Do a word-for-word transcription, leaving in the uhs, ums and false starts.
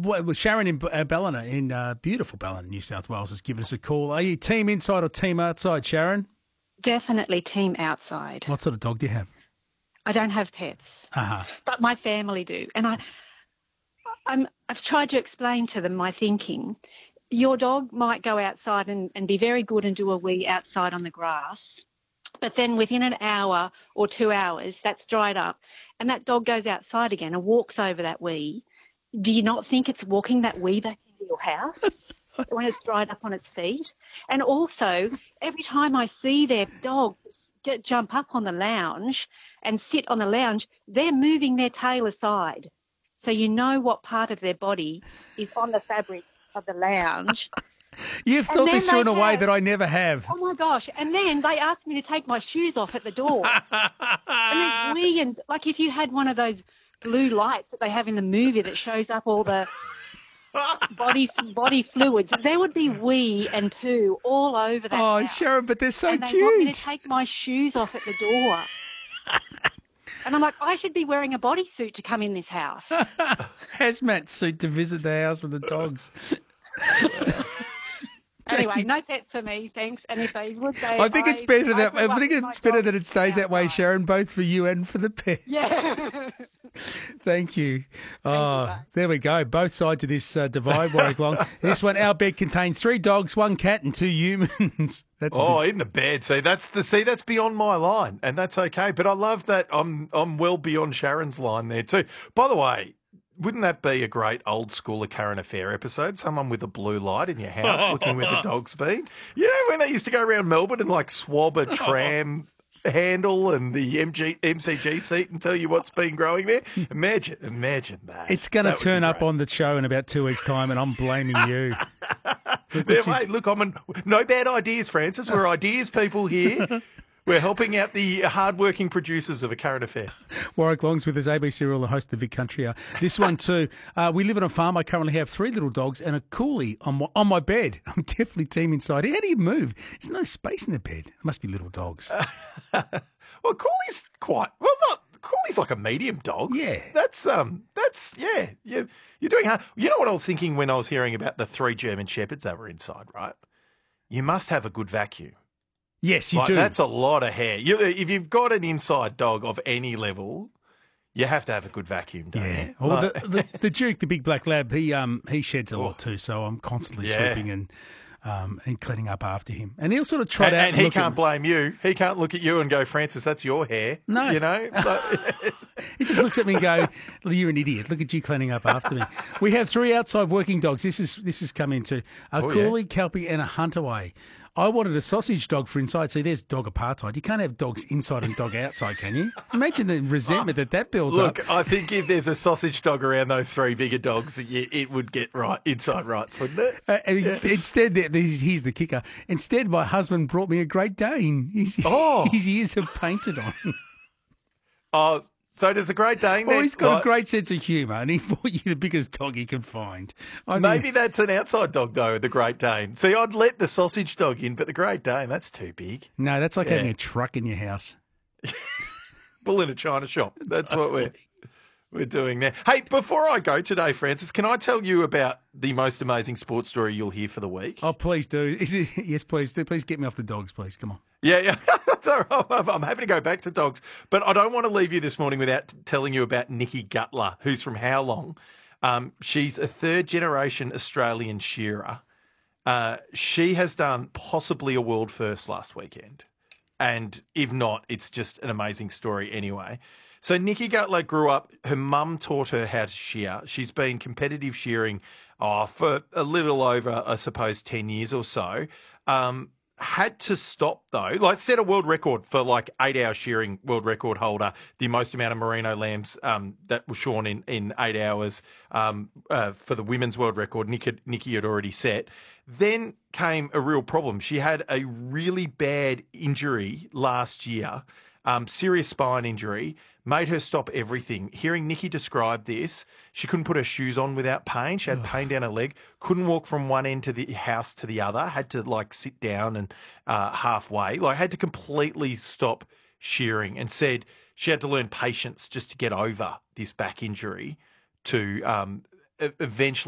well, Sharon in uh, Ballina, in uh, beautiful Ballina, New South Wales, has given us a call. Are you team inside or team outside, Sharon? Definitely team outside. What sort of dog do you have? I don't have pets, Uh-huh. but my family do. And I, I'm, I've tried to explain to them my thinking. Your dog might go outside and, and be very good and do a wee outside on the grass, but then within an hour or two hours, that's dried up, and that dog goes outside again and walks over that wee. Do you not think it's walking that wee back into your house when it's dried up on its feet? And also, every time I see their dog get, jump up on the lounge and sit on the lounge, they're moving their tail aside. So you know what part of their body is on the fabric of the lounge. You've And thought then this through in they a way have- that I never have. Oh, my gosh. And then they asked me to take my shoes off at the door. And there's wee and, like, if you had one of those blue lights that they have in the movie that shows up all the body body fluids, there would be wee and poo all over that Oh, house. Sharon, but they're so and they cute. want me to take my shoes off at the door. And I'm like, I should be wearing a bodysuit to come in this house. Hazmat suit to visit the house with the dogs. Anyway, no pets for me, thanks. And if they would, they. I think it's better that grew I up think with my it's better dog that it stays that way, outside. Sharon, both for you and for the pets. Yeah. Thank you. Oh, bye. there we go. Both sides of this uh, divide, Warwick Long. This one, our bed contains three dogs, one cat, and two humans. That's a Oh, bit- in the bed. See, that's the see, that's beyond my line, and that's okay. But I love that I'm I'm well beyond Sharon's line there too. By the way, wouldn't that be a great old school A Current Affair episode? Someone with a blue light in your house looking where the dog's been. You know when they used to go around Melbourne and like swab a tram handle and the M G, M C G seat and tell you what's been growing there? Imagine, imagine that. It's going to That would be turn up great. on the show in about two weeks' time, and I'm blaming you. Look Yeah, what you- mate, look, I'm an, no bad ideas, Francis. We're ideas people here. We're helping out the hard-working producers of A Current Affair. Warwick Long's with us, A B C Rural, the host of the Big Country Hour. This one too. Uh, we live on a farm. I currently have three little dogs and a coolie on my, on my bed. I'm definitely team inside. How do you move? There's no space in the bed. It must be little dogs. Well, Cooley's quite well. Not Cooley's like a medium dog. Yeah. that's um, that's yeah. You you're doing hard. You know what I was thinking when I was hearing about the three German shepherds that were inside, right? You must have a good vacuum. Yes, you Like, do. That's a lot of hair. You, if you've got an inside dog of any level, you have to have a good vacuum, don't Yeah. you? Well, Like- the, the, the Duke, the big black lab, he um he sheds a lot Oh. too, so I'm constantly Yeah. sweeping and um and cleaning up after him. And he'll sort of trot and, out and he look can't at, blame you. He can't look at you and go, Francis, that's your hair. No. You know? So, it's- He just looks at me and go, well, "You're an idiot. Look at you cleaning up after me." We have three outside working dogs. This is this has come into a Oh, yeah. Coolie, Kelpie, and a Huntaway. I wanted a sausage dog for inside. See, there's dog apartheid. You can't have dogs inside and dog outside, can you? Imagine the resentment that that builds up. Look, I think if there's a sausage dog around those three bigger dogs, it, it would get right inside rights, wouldn't it? Uh, and ins- Instead, there- there's- here's the kicker. Instead, my husband brought me a Great Dane. His, Oh. his ears are painted on. Oh, so does a Great Dane. Well, then- he's got like, a great sense of humour, and he bought you the biggest dog he can find. I mean, Maybe it's- that's an outside dog, though, the Great Dane. See, I'd let the sausage dog in, but the Great Dane, that's too big. No, that's like Yeah. having a truck in your house. Bull in a china shop. That's what we're we're doing now. Hey, before I go today, Francis, can I tell you about the most amazing sports story you'll hear for the week? Oh, please do. Is it, yes, please do. Please get me off the dogs, please. Come on. Yeah, yeah. That's all right. I'm I'm happy to go back to dogs, but I don't want to leave you this morning without t- telling you about Nikki Gutler, who's from How Long. Um, she's a third generation Australian shearer. Uh, she has done possibly a world first last weekend. And if not, it's just an amazing story anyway. So Nikki Gutler grew up, her mum taught her how to shear. She's been competitive shearing oh, for a little over, I suppose, ten years or so. Um, had to stop though, like set a world record for like eight hour shearing world record holder, the most amount of merino lambs um, that were shorn in, in eight hours um, uh, for the women's world record. Nikki, Nikki had already set. Then came a real problem. She had a really bad injury last year, um, serious spine injury, made her stop everything. Hearing Nikki describe this, she couldn't put her shoes on without pain. She had pain down her leg, couldn't walk from one end to the house to the other, had to like sit down and uh, halfway, like had to completely stop shearing, and said she had to learn patience just to get over this back injury to um, e- eventually